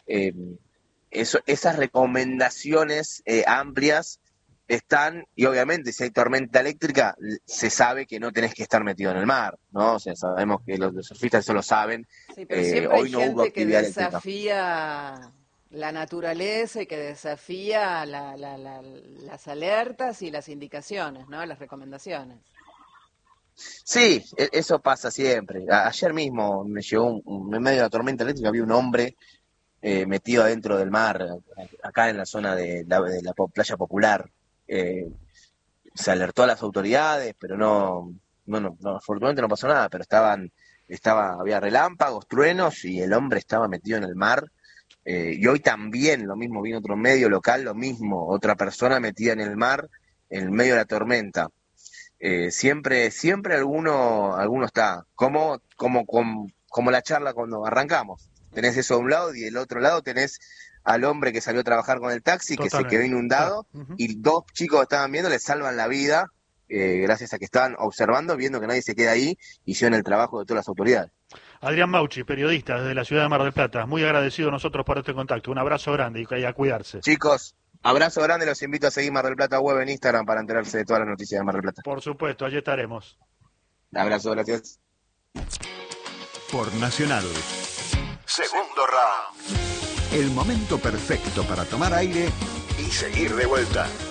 eh, esas recomendaciones amplias están, y obviamente si hay tormenta eléctrica, se sabe que no tenés que estar metido en el mar, ¿no? O sea, sabemos que los surfistas eso lo saben. Sí, pero siempre hay Hoy no hubo gente que actividad eléctrica. desafía la naturaleza y que desafía las alertas y las indicaciones, ¿no? Las recomendaciones. Sí, eso pasa siempre. Ayer mismo me llegó en medio de la tormenta eléctrica, había un hombre metido adentro del mar, acá en la zona de la playa popular. Eh, Se alertó a las autoridades, pero no, afortunadamente no pasó nada, pero había relámpagos, truenos y el hombre estaba metido en el mar. Y hoy también lo mismo, vino otro medio local, lo mismo, otra persona metida en el mar, en medio de la tormenta. Siempre alguno está, como la charla cuando arrancamos. Tenés eso de un lado y del otro lado tenés al hombre que salió a trabajar con el taxi, que se quedó Totalmente. Claro. inundado, y dos chicos que estaban viendo le salvan la vida, gracias a que estaban observando, viendo que nadie se queda ahí, y hicieron el trabajo de todas las autoridades. Adrián Mauchi, periodista desde la ciudad de Mar del Plata, muy agradecido a nosotros por este contacto. Un abrazo grande y a cuidarse. Chicos, abrazo grande, los invito a seguir Mar del Plata Web en Instagram para enterarse de todas las noticias de Mar del Plata. Por supuesto, allí estaremos. Abrazo, gracias. Por Nacional. Segundo round. El momento perfecto para tomar aire y seguir de vuelta.